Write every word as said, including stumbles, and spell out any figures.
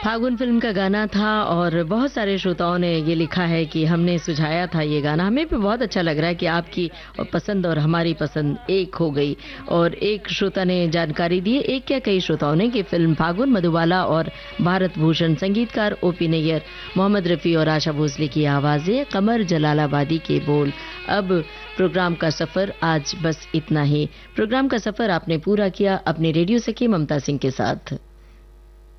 फागुन film का गाना था और बहुत सारे श्रोताओं ने ये लिखा है कि हमने सुझाया था ये गाना। हमें भी बहुत अच्छा लग रहा है कि आपकी पसंद और हमारी पसंद एक हो गई। और एक श्रोता ने जानकारी दी, एक क्या कई श्रोताओं ने, कि फिल्म फागुन मधुबाला और भारत भूषण, संगीतकार ओपी नैयर, मोहम्मद रफ़ी और आशा भोसले की आवाज़ें, कमर जलालाबादी के बोल। अब प्रोग्राम का सफ़र आज बस इतना ही। प्रोग्राम का सफ़र आपने पूरा किया अपने रेडियो सखी ममता सिंह के साथ।